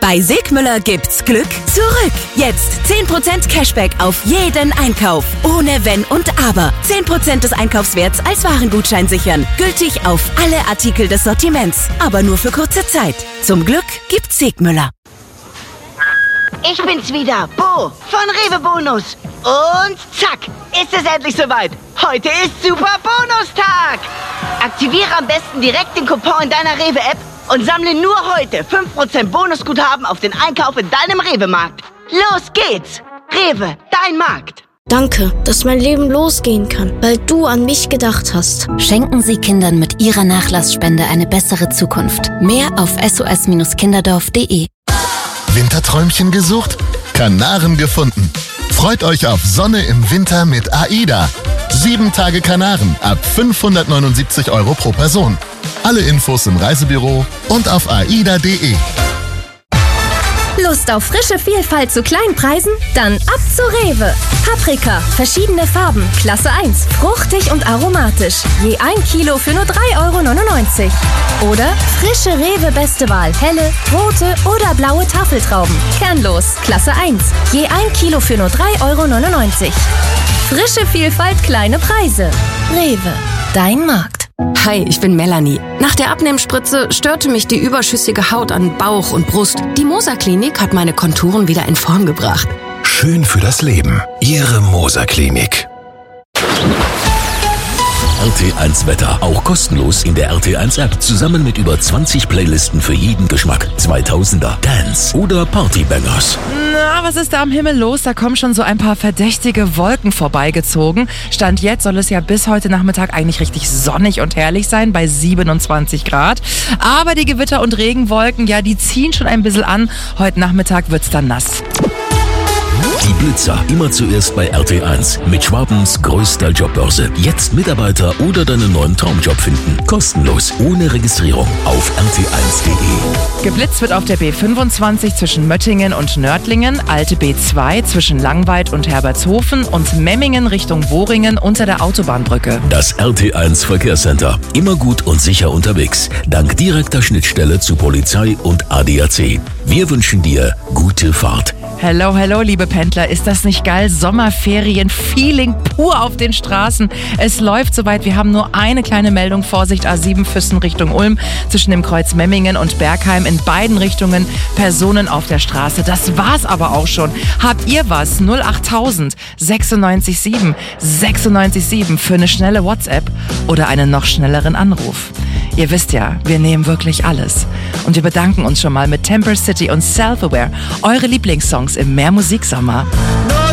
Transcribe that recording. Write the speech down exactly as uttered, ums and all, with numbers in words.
Bei Segmüller gibt's Glück zurück. Jetzt zehn Prozent Cashback auf jeden Einkauf. Ohne Wenn und Aber. zehn Prozent des Einkaufswerts als Warengutschein sichern. Gültig auf alle Artikel des Sortiments. Aber nur für kurze Zeit. Zum Glück gibt's Segmüller. Ich bin's wieder, Bo von Rewe Bonus. Und zack, ist es endlich soweit. Heute ist Super Bonustag. Aktiviere am besten direkt den Coupon in deiner Rewe-App und sammle nur heute fünf Prozent Bonusguthaben auf den Einkauf in deinem Rewe-Markt. Los geht's! Rewe, dein Markt. Danke, dass mein Leben losgehen kann, weil du an mich gedacht hast. Schenken Sie Kindern mit Ihrer Nachlassspende eine bessere Zukunft. Mehr auf s o s kinderdorf punkt de. Winterträumchen gesucht? Kanaren gefunden. Freut euch auf Sonne im Winter mit AIDA. Sieben Tage Kanaren ab fünfhundertneunundsiebzig Euro pro Person. Alle Infos im Reisebüro und auf aida punkt de. Lust auf frische Vielfalt zu kleinen Preisen? Dann ab zu Rewe. Paprika, verschiedene Farben, Klasse eins, fruchtig und aromatisch. Je ein Kilo für nur drei Euro neunundneunzig. Oder frische Rewe Beste Wahl, helle, rote oder blaue Tafeltrauben. Kernlos, Klasse eins. Je ein Kilo für nur drei Euro neunundneunzig. Frische Vielfalt, kleine Preise. Rewe, dein Markt. Hi, ich bin Melanie. Nach der Abnehmspritze störte mich die überschüssige Haut an Bauch und Brust. Die Moser Klinik hat meine Konturen wieder in Form gebracht. Schön für das Leben. Ihre Moser Klinik. R T eins Wetter. Auch kostenlos in der R T eins App. Zusammen mit über zwanzig Playlisten für jeden Geschmack. zweitausender, Dance oder Partybangers. Na, was ist da am Himmel los? Da kommen schon so ein paar verdächtige Wolken vorbeigezogen. Stand jetzt soll es ja bis heute Nachmittag eigentlich richtig sonnig und herrlich sein, bei siebenundzwanzig Grad. Aber die Gewitter- und Regenwolken, ja, die ziehen schon ein bisschen an. Heute Nachmittag wird's dann nass. Die Blitzer, immer zuerst bei R T eins. Mit Schwabens größter Jobbörse. Jetzt Mitarbeiter oder deinen neuen Traumjob finden. Kostenlos, ohne Registrierung. Auf r t eins punkt de. Geblitzt wird auf der B fünfundzwanzig zwischen Möttingen und Nördlingen, alte B zwei zwischen Langweid und Herbertshofen und Memmingen Richtung Woringen unter der Autobahnbrücke. Das R T eins Verkehrscenter. Immer gut und sicher unterwegs. Dank direkter Schnittstelle zu Polizei und A D A C. Wir wünschen dir gute Fahrt. Hello, hello, liebe Pendler. Ist das nicht geil? Sommerferien-Feeling pur auf den Straßen. Es läuft soweit. Wir haben nur eine kleine Meldung. Vorsicht, A sieben Füssen Richtung Ulm. Zwischen dem Kreuz Memmingen und Bergheim in beiden Richtungen Personen auf der Straße. Das war's aber auch schon. Habt ihr was? null achttausend sechsundneunzig sieben sechsundneunzig sieben für eine schnelle WhatsApp oder einen noch schnelleren Anruf. Ihr wisst ja, wir nehmen wirklich alles. Und wir bedanken uns schon mal mit Temper City und Self-Aware, eure Lieblingssongs im Mehr Musiksommer.